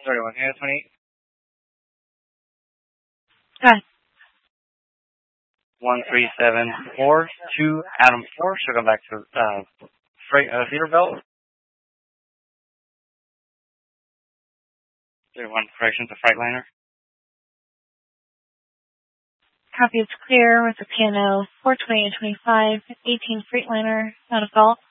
31, Hannah 28. Hi. 1374 to Adam 4. She'll come back to freight theater belt. 31 corrections, a Freightliner. Copy is clear with the piano 420 and 25, 18 Freightliner, not a fault.